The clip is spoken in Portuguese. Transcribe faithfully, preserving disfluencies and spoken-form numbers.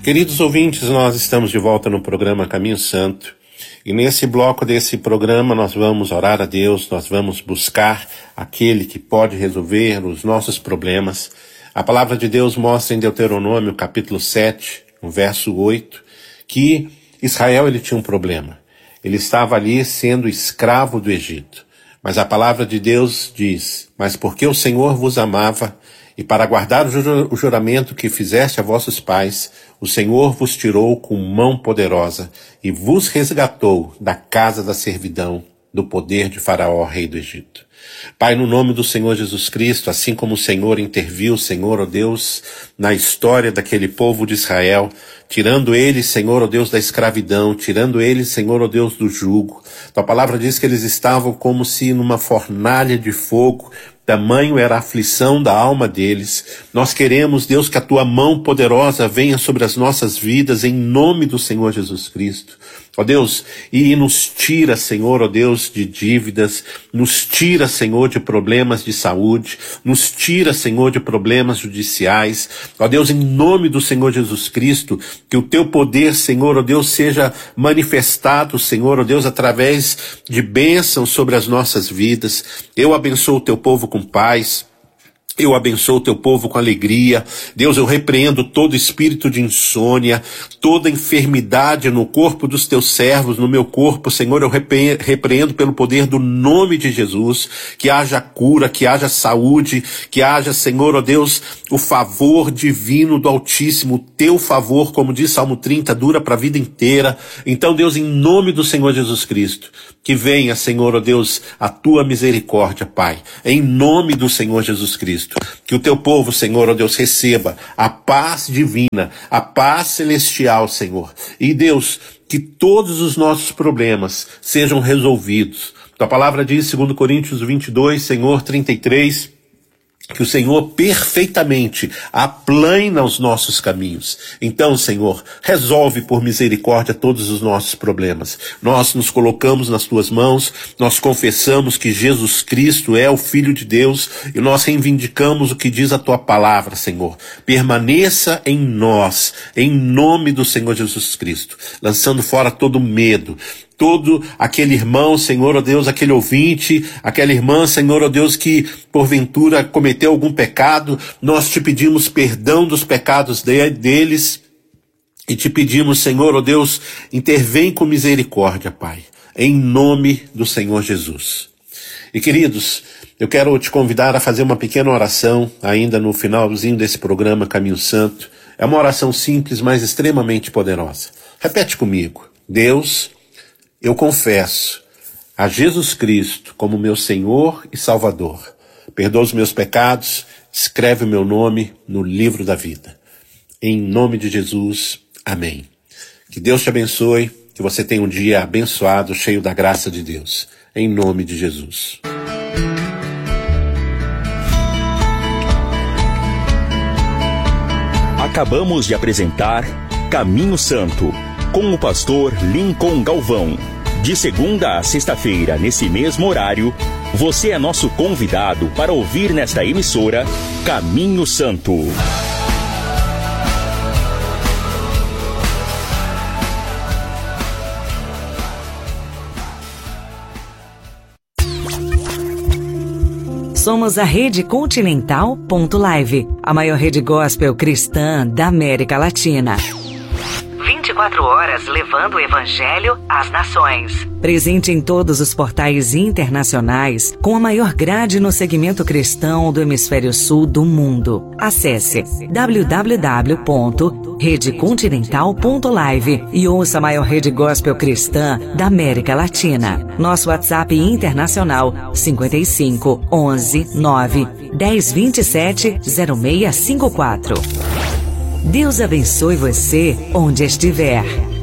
Queridos ouvintes, nós estamos de volta no programa Caminho Santo. E nesse bloco desse programa nós vamos orar a Deus, nós vamos buscar aquele que pode resolver os nossos problemas. A palavra de Deus mostra em Deuteronômio capítulo sete, no verso oito, que Israel ele tinha um problema. Ele estava ali sendo escravo do Egito. Mas a palavra de Deus diz, mas porque o Senhor vos amava, e para guardar o juramento que fizeste a vossos pais, o Senhor vos tirou com mão poderosa e vos resgatou da casa da servidão, do poder de Faraó, rei do Egito. Pai, no nome do Senhor Jesus Cristo, assim como o Senhor interviu, Senhor, ó Deus, na história daquele povo de Israel, tirando eles, Senhor, ó Deus, da escravidão, tirando eles, Senhor, ó Deus, do jugo. Tua palavra diz que eles estavam como se numa fornalha de fogo, tamanho era a aflição da alma deles. Nós queremos, Deus, que a tua mão poderosa venha sobre as nossas vidas, em nome do Senhor Jesus Cristo. Ó Deus, e nos tira, Senhor, ó Deus, de dívidas, nos tira, Senhor, de problemas de saúde, nos tira, Senhor, de problemas judiciais. Ó Deus, em nome do Senhor Jesus Cristo, que o teu poder, Senhor, ó Deus, seja manifestado, Senhor, ó Deus, através de bênçãos sobre as nossas vidas. Eu abençoo o teu povo com paz. Eu abençoo o teu povo com alegria. Deus, eu repreendo todo espírito de insônia, toda enfermidade no corpo dos teus servos, no meu corpo, Senhor, eu repreendo pelo poder do nome de Jesus, que haja cura, que haja saúde, que haja, Senhor, ó Deus, o favor divino do Altíssimo, o teu favor, como diz Salmo trinta, dura para a vida inteira. Então, Deus, em nome do Senhor Jesus Cristo, que venha, Senhor, ó Deus, a tua misericórdia, Pai, em nome do Senhor Jesus Cristo. Que o teu povo, Senhor, ó Deus, receba a paz divina, a paz celestial, Senhor. E Deus, que todos os nossos problemas sejam resolvidos. Tua palavra diz, segundo Coríntios vinte e dois, Senhor, trinta e três, que o Senhor perfeitamente aplana os nossos caminhos. Então, Senhor, resolve por misericórdia todos os nossos problemas. Nós nos colocamos nas tuas mãos, nós confessamos que Jesus Cristo é o Filho de Deus e nós reivindicamos o que diz a tua palavra, Senhor. Permaneça em nós, em nome do Senhor Jesus Cristo, lançando fora todo medo, todo aquele irmão, Senhor, ó Deus, aquele ouvinte, aquela irmã, Senhor, ó Deus, que porventura cometeu algum pecado, nós te pedimos perdão dos pecados de, deles e te pedimos, Senhor, ó Deus, intervém com misericórdia, Pai, em nome do Senhor Jesus. E queridos, eu quero te convidar a fazer uma pequena oração ainda no finalzinho desse programa Caminho Santo. É uma oração simples, mas extremamente poderosa. Repete comigo. Deus, eu confesso a Jesus Cristo como meu Senhor e Salvador. Perdoa os meus pecados, escreve o meu nome no livro da vida. Em nome de Jesus, amém. Que Deus te abençoe, que você tenha um dia abençoado, cheio da graça de Deus. Em nome de Jesus. Acabamos de apresentar Caminho Santo, com o pastor Lincoln Galvão. De segunda a sexta-feira, nesse mesmo horário, você é nosso convidado para ouvir nesta emissora Caminho Santo. Somos a Rede Continental ponto live, a maior rede gospel cristã da América Latina. vinte e quatro horas levando o Evangelho às nações. Presente em todos os portais internacionais, com a maior grade no segmento cristão do hemisfério sul do mundo. Acesse w w w ponto rede continental ponto live e ouça a maior rede gospel cristã da América Latina. Nosso WhatsApp internacional cinquenta e cinco, onze, nove, dez, vinte e sete, zero seis cinco quatro. Deus abençoe você onde estiver.